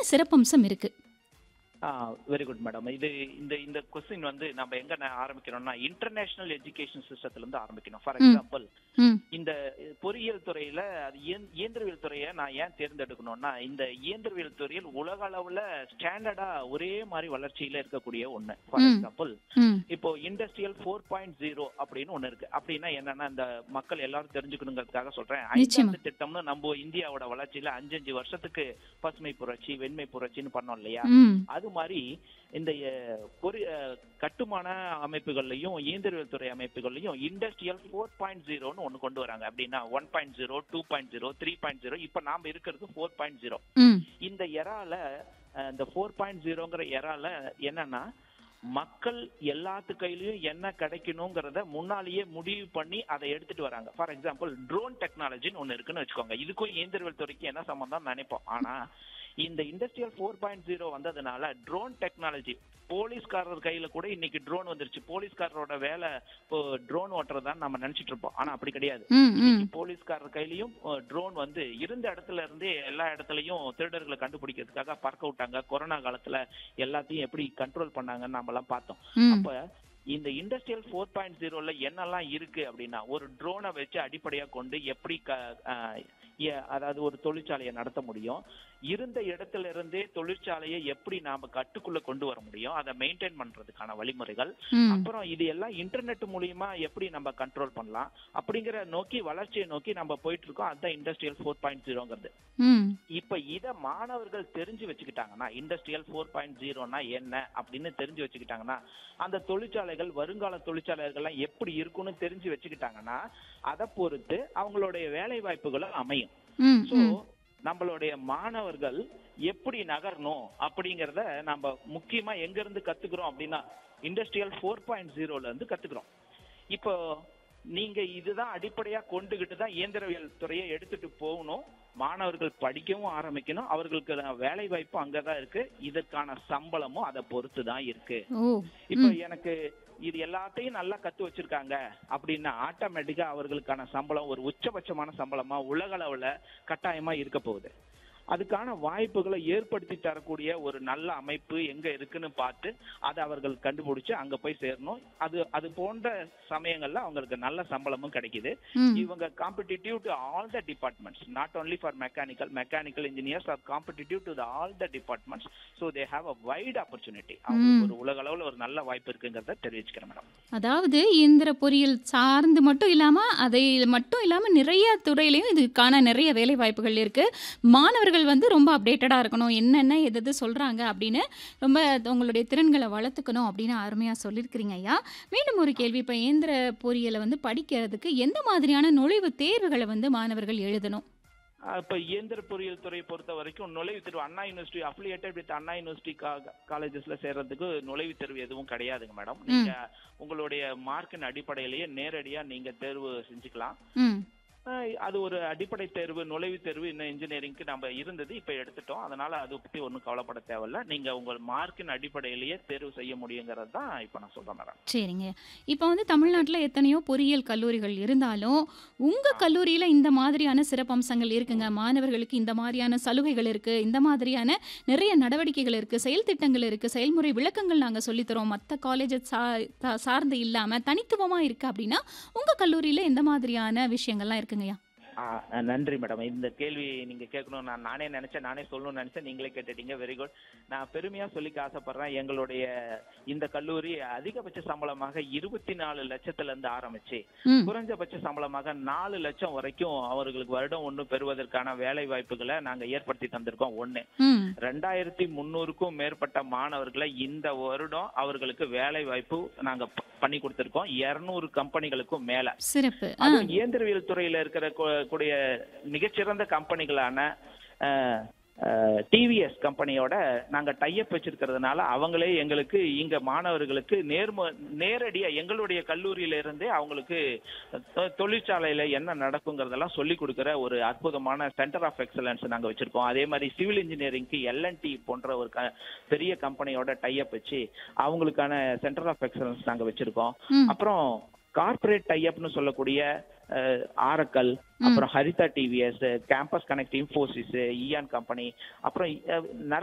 சிறப்பம்சம் இருக்கு? Very good madam. இது இந்த இந்த கொஸ்டின் வந்து நம்ம எங்க ஆரம்பிக்கிறோம்னா, இன்டர்நேஷனல் எஜுகேஷன் சிஸ்டத்துல இருந்து ஆரம்பிக்கணும். ஃபார் ம். எக்ஸாம்பிள், ம். இந்த பொறியியல் துறையில அது இயந்திரவியல் துறையை நான் ஏன் தேர்ந்தெடுக்கணும்னா, இந்த இயந்திரவியல் துறையில் உலக அளவுல ஸ்டாண்டர்டா ஒரே மாதிரி வளர்ச்சியில இருக்கக்கூடிய ஒண்ணு. ஃபார் ம். எக்ஸாம்பிள், ம். இப்போ இண்டஸ்ட்ரியல் 4.0 அப்படின்னு ஒண்ணு இருக்கு. அப்படின்னா என்னன்னா, இந்த மக்கள் எல்லாரும் தெரிஞ்சுக்கணுங்கிறதுக்காக சொல்றேன். நிச்சயமா. 5வது திட்டம்னு நம்ம இந்தியாவோட வளர்ச்சியில 5 வருஷத்துக்கு பசுமை புரட்சி, வெண்மை புரட்சின்னு பண்ணோம் இல்லையா? ம். அது மாதிரி இந்த கட்டுமான அமைப்புகள்லயும் இயந்திரவியல் துறை அமைப்புகள்லயும் இண்டஸ்ட்ரியல் 4.0ன்னு ஒண்ணு கொண்டு வராங்க. அப்படின்னா 1.0, 2.0, 3.0, இப்ப நாம இருக்கிறது 4.0. ம். இந்த எரால இந்த 4.0ங்கிற எரால என்னன்னா, மக்கள் எல்லாத்து கையிலயும் என்ன கிடைக்கணுங்கிறத முன்னாலேயே முடிவு பண்ணி அதை எடுத்துட்டு வராங்க. ஃபார் எக்ஸாம்பிள், ட்ரோன் டெக்னாலஜின்னு ஒண்ணு இருக்குன்னு வச்சுக்கோங்க. இதுக்கும் இயந்திரவியல் துறைக்கு என்ன சம்பந்தம் நினைப்போம். ஆனா இந்த இண்டஸ்ட்ரியல் 4.0 வந்ததுனால ட்ரோன் டெக்னாலஜி, போலீஸ்காரர் கையில கூட இன்னைக்கு ட்ரோன் வந்துருச்சு. போலீஸ்காரரோட வேலை இப்போ ட்ரோன் ஓட்டுறதான்னு நம்ம நினைச்சிட்டு இருப்போம். ஆனா அப்படி கிடையாது. ம். ம். இன்னைக்கு போலீஸ்காரர் கையிலயும் ட்ரோன் வந்து இருந்த இடத்துல இருந்தே எல்லா இடத்துலயும் திருடர்களை கண்டுபிடிக்கிறதுக்காக பறக்க விட்டாங்க. கொரோனா காலத்துல எல்லாத்தையும் எப்படி கண்ட்ரோல் பண்ணாங்கன்னு நாம எல்லாம் பார்த்தோம். ம். அப்ப இந்த இண்டஸ்ட்ரியல் 4.0ல என்னெல்லாம் இருக்கு அப்படின்னா, ஒரு ட்ரோனை வச்சு அடிப்படையா கொண்டு எப்படி அதாவது ஒரு தொழிற்சாலையை நடத்த முடியும், இருந்த இடத்துல இருந்தே தொழிற்சாலையை எப்படி நாம கட்டுக்குள்ள கொண்டு வர முடியும், அதை மெயின்டைன் பண்றதுக்கான வழிமுறைகள், ம். அப்புறம் இது எல்லாம் இன்டர்நெட் மூலியமா எப்படி நம்ம கண்ட்ரோல் பண்ணலாம் அப்படிங்கிற நோக்கி வளர்ச்சியை நோக்கி நம்ம போயிட்டு இருக்கோம். அதுதான் இண்டஸ்ட்ரியல் 4.0ங்கிறது. ம். இப்ப இத மாணவர்கள் தெரிஞ்சு வச்சுக்கிட்டாங்கன்னா, இண்டஸ்ட்ரியல் 4.0னா என்ன அப்படின்னு தெரிஞ்சு வச்சுக்கிட்டாங்கன்னா, அந்த தொழிற்சாலைகள் வருங்கால தொழிற்சாலைகள்லாம் எப்படி இருக்கும்னு தெரிஞ்சு வச்சுக்கிட்டாங்கன்னா, அதை பொறுத்து அவங்களுடைய வேலை வாய்ப்புகளும் அமையும். ம். சோ ம். நம்மளுடைய மாணவர்கள் எப்படி நகரணும் அப்படிங்கறத நம்ம முக்கியமா எங்க இருந்து கத்துக்கிறோம் அப்படின்னா, இண்டஸ்ட்ரியல் 4.0ல இருந்து கத்துக்கிறோம். இப்போ நீங்க இதுதான் அடிப்படையா கொண்டுகிட்டு தான் இயந்திரவியல் துறையை எடுத்துட்டு போகணும். மாணவர்கள் படிக்கவும் ஆரம்பிக்கணும். அவர்களுக்கு வேலை வாய்ப்பு அங்கதான் இருக்கு. இதற்கான சம்பளமும் அதை பொறுத்து தான் இருக்கு. ஓ. இப்ப ம். எனக்கு இது எல்லாத்தையும் நல்லா கத்து வச்சிருக்காங்க அப்படின்னா, ஆட்டோமேட்டிக்கா அவர்களுக்கான சம்பளம் ஒரு உச்சபட்சமான சம்பளமா உலக அளவுல கட்டாயமா இருக்க போகுது. அதுக்கான வாய்ப்புகளை ஏற்படுத்தி தரக்கூடிய ஒரு நல்ல அமைப்பு எங்க இருக்குன்னு பார்த்து அதை அவர்கள் கண்டுபிடிச்சு அங்க போய் சேரணும். அது போன்ற சமயங்கள்ல அவங்களுக்கு நல்ல சம்பளமும் கிடைக்குது. ம். இவங்க competitive to all the departments, not only for mechanical engineers R competitive to all the departments. So they have a wide opportunity. அவங்களுக்கு ம். ஒரு உலக அளவுல ஒரு நல்ல வாய்ப்பு இருக்குங்கிறத தெரிவிச்சுக்கிறேன் மேடம். அதாவது இயந்திர பொறியியல் சார்ந்து மட்டும் இல்லாம, அதை மட்டும் இல்லாம நிறைய துறையிலயும் இதுக்கான நிறைய வேலை வாய்ப்புகள் இருக்கு. மாணவர்கள் வந்து ரொம்ப அப்டேட்டடா இருக்கணும். என்னென்ன எது எது சொல்றாங்க அப்படின்னு ரொம்ப உங்களுடைய திறன்களை வளர்த்துக்கணும் அப்படின்னு அருமையா சொல்லியிருக்கிறீங்க ஐயா. மீண்டும் ஒரு கேள்வி. இப்ப இயந்திர பொறியியலை வந்து படிக்கிறதுக்கு எந்த மாதிரியான நுழைவுத் தேர்வுகளை வந்து மாணவர்கள் எழுதணும்? இப்ப இயந்திர பொறியியல் துறையை பொறுத்த வரைக்கும் நுழைவுத் தேர்வு அண்ணா university affiliated with Anna university காலேஜஸ்ல சேர்றதுக்கு நுழைவுத் தேர்வு எதுவும் கிடையாதுங்க மேடம். ம். நீங்க உங்களுடைய மார்க்கின் அடிப்படையிலேயே நேரடியா நீங்க தேர்வு செஞ்சுக்கலாம். ம். அது ஒரு அடிப்படை தேர்வு, நுழைவுத் தேர்வு இன்னும் இன்ஜினியரிங்க்கு நம்ம இருந்தது, இப்ப எடுத்துட்டோம். அதனால அதை பத்தி ஒன்றும் கவலைப்பட தேவையில்ல. நீங்க உங்கள் மார்க்கின் அடிப்படையிலேயே தேர்வு செய்ய முடியுங்கிறது தான் இப்ப நான் சொல்றேன் மேடம். சரிங்க. இப்போ வந்து தமிழ்நாட்டுல எத்தனையோ பொறியியல் கல்லூரிகள் இருந்தாலும், உங்க ஆ. கல்லூரியில இந்த மாதிரியான சிறப்பம்சங்கள் இருக்குங்க. மாணவர்களுக்கு இந்த மாதிரியான சலுகைகள் இருக்கு. இந்த மாதிரியான நிறைய நடவடிக்கைகள் இருக்கு. செயல் திட்டங்கள் இருக்கு. செயல்முறை விளக்கங்கள் நாங்க சொல்லித் தரோம். மத்த காலேஜ சார்ந்து இல்லாம தனித்துவமா இருக்கு அப்படின்னா, உங்க கல்லூரியில எந்த மாதிரியான விஷயங்கள்லாம் இருக்குங்கய்யா? நன்றி மேடம். இந்த கேள்வி நீங்க கேட்கணும் நானே நினைச்சேன், நானே சொல்லணும்னு நினைச்சேன், நீங்களே கேட்டுட்டீங்க. Very good. நான் பெருமையா சொல்லிக்க ஆசைப்படுறேன். எங்களுடைய இந்த கல்லூரி அதிகபட்ச சம்பளமாக 24 லட்சத்துல இருந்து ஆரம்பிச்சு ம். குறைஞ்சபட்ச சம்பளமாக 4 லட்சம் வரைக்கும் அவர்களுக்கு வருடம் ஒண்ணு பெறுவதற்கான வேலை வாய்ப்புகளை நாங்க ஏற்படுத்தி தந்திருக்கோம். ஒண்ணு. ம். 2300க்கும் மேற்பட்ட மாணவர்களை இந்த வருடம் அவர்களுக்கு வேலை வாய்ப்பு நாங்க பண்ணி கொடுத்திருக்கோம். 200 கம்பெனிகளுக்கும் மேல. சிறப்பு. அதுவும் இயந்திரவியல் துறையில இருக்கிற கூடிய மிகச்சிறந்த கம்பெனிகளான டிவிஎஸ் கம்பெனியோட நாங்க டைப் வச்சிருக்கிறதுனால அவங்களே எங்களுக்கு இங்க மாணவர்களுக்கு நேரடியா எங்களுடைய கல்லூரியில இருந்தே அவங்களுக்கு தொழிற்சாலையில என்ன நடக்குங்கிறதெல்லாம் சொல்லி கொடுக்கிற ஒரு அற்புதமான சென்டர் ஆஃப் எக்ஸலன்ஸ் நாங்க வச்சிருக்கோம். அதே மாதிரி சிவில் இன்ஜினியரிங்க்கு எல்என்டி போன்ற ஒரு பெரிய கம்பெனியோட டைப் வச்சு அவங்களுக்கான சென்டர் ஆஃப் எக்ஸலன்ஸ் நாங்க வச்சிருக்கோம். ம். அப்புறம் கார்ப்பரேட் டைப்னு சொல்லக்கூடிய ஆரக்கல், அப்புறம் Haritha TVS, campus connect Infosys, Ian company, அப்புறம்